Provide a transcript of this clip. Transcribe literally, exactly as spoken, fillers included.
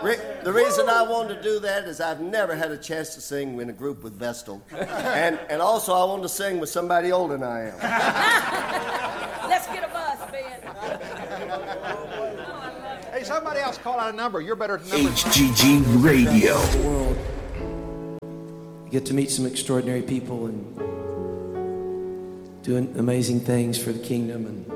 Re- the reason I wanted to do that is I've never had a chance to sing in a group with Vestal. And and also I wanted to sing with somebody older than I am. Let's get a bus, Ben. Hey, somebody else call out a number. You're better at numbers. H G G Radio. The world. You get to meet some extraordinary people and doing amazing things for the kingdom. And